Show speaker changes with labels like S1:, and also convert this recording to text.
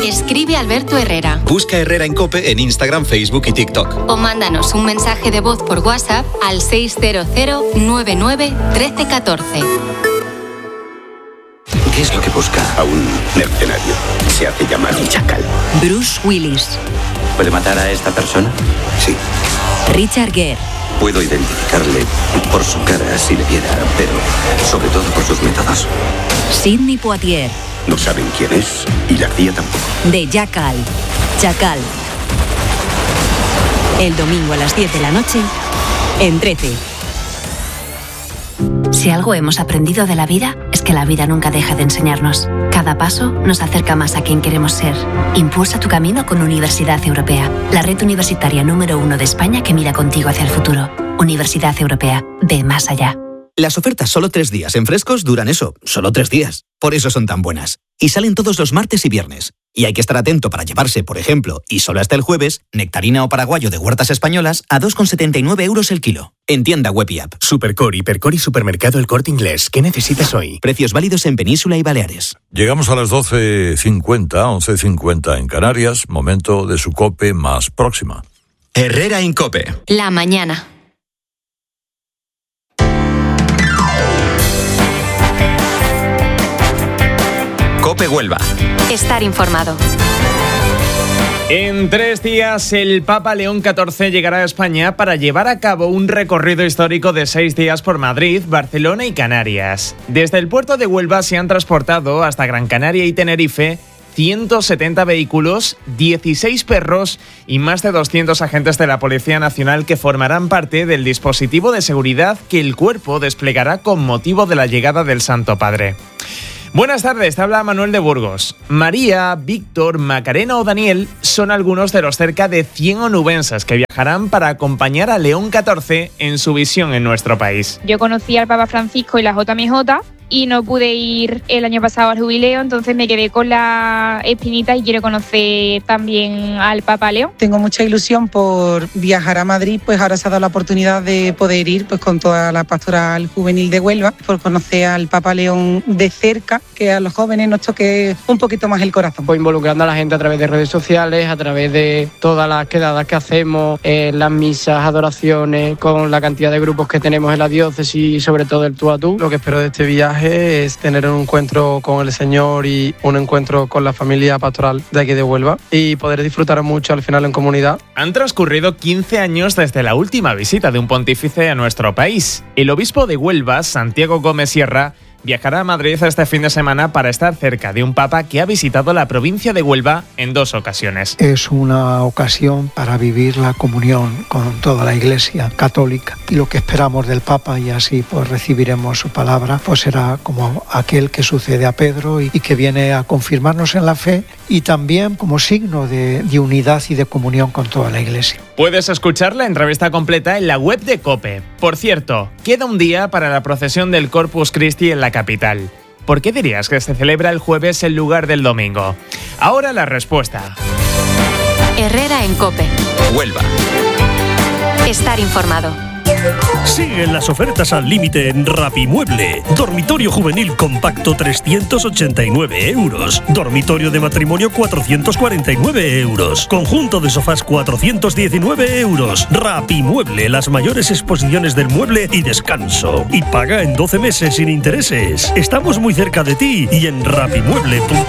S1: Escribe Alberto Herrera.
S2: Busca Herrera en COPE en Instagram, Facebook y TikTok.
S1: O mándanos un mensaje de voz por WhatsApp al 600 99 13 14.
S3: ¿Qué es lo que busca a un mercenario? Se hace llamar Chacal.
S4: Bruce Willis.
S3: ¿Puede matar a esta persona? Sí.
S4: Richard Gere.
S3: Puedo identificarle por su cara si le viera, pero sobre todo por sus métodos.
S4: Sidney Poitier.
S3: No saben quién es y la CIA tampoco.
S4: De Chacal. Chacal. El domingo a las 10 de la noche en 13.
S5: Si algo hemos aprendido de la vida, es que la vida nunca deja de enseñarnos. Cada paso nos acerca más a quien queremos ser. Impulsa tu camino con Universidad Europea, la red universitaria número 1 de España que mira contigo hacia el futuro. Universidad Europea, ve más allá.
S6: Las ofertas solo 3 días en Frescos duran eso, solo 3 días. Por eso son tan buenas. Y salen todos los martes y viernes. Y hay que estar atento para llevarse, por ejemplo, y solo hasta el jueves, nectarina o paraguayo de huertas españolas a 2,79 euros el kilo. En tienda web y app.
S7: Supercore, Hipercor y Supermercado El Corte Inglés. ¿Qué necesitas hoy?
S6: Precios válidos en Península y Baleares.
S8: Llegamos a las 12:50, 11:50 en Canarias. Momento de su COPE más próxima.
S2: Herrera en COPE.
S1: La mañana.
S2: COPE Huelva.
S1: Estar informado.
S9: En 3 días, el Papa León XIV llegará a España para llevar a cabo un recorrido histórico de 6 días por Madrid, Barcelona y Canarias. Desde el puerto de Huelva se han transportado hasta Gran Canaria y Tenerife 170 vehículos, 16 perros y más de 200 agentes de la Policía Nacional que formarán parte del dispositivo de seguridad que el cuerpo desplegará con motivo de la llegada del Santo Padre. Buenas tardes, te habla Manuel de Burgos. María, Víctor, Macarena o Daniel son algunos de los cerca de 100 onubenses que viajarán para acompañar a León XIV en su visión en nuestro país.
S10: Yo conocí al Papa Francisco y la JMJ y no pude ir el año pasado al jubileo, entonces me quedé con la espinita y quiero conocer también al Papa León.
S11: Tengo mucha ilusión por viajar a Madrid, pues ahora se ha dado la oportunidad de poder ir pues con toda la pastoral juvenil de Huelva, por conocer al Papa León de cerca, que a los jóvenes nos toque un poquito más el corazón.
S12: Pues involucrando a la gente a través de redes sociales, a través de todas las quedadas que hacemos, las misas, adoraciones, con la cantidad de grupos que tenemos en la diócesis y sobre todo el tú a tú.
S13: Lo que espero de este viaje es tener un encuentro con el Señor y un encuentro con la familia pastoral de aquí de Huelva y poder disfrutar mucho al final en comunidad.
S9: Han transcurrido 15 años desde la última visita de un pontífice a nuestro país. El obispo de Huelva, Santiago Gómez Sierra, viajará a Madrid este fin de semana para estar cerca de un papa que ha visitado la provincia de Huelva en 2 ocasiones.
S14: Es una ocasión para vivir la comunión con toda la Iglesia católica y lo que esperamos del papa, y así pues recibiremos su palabra, pues será como aquel que sucede a Pedro y que viene a confirmarnos en la fe y también como signo de unidad y de comunión con toda la Iglesia.
S9: Puedes escuchar la entrevista completa en la web de COPE. Por cierto, queda un día para la procesión del Corpus Christi en la capital. ¿Por qué dirías que se celebra el jueves en lugar del domingo? Ahora la respuesta.
S1: Herrera en COPE.
S2: Huelva.
S1: Estar informado.
S15: Siguen las ofertas al límite en Rapimueble. Dormitorio juvenil compacto 389 euros. Dormitorio de matrimonio 449 euros. Conjunto de sofás 419 euros. Rapimueble, las mayores exposiciones del mueble y descanso. Y paga en 12 meses sin intereses. Estamos muy cerca de ti y en rapimueble.com.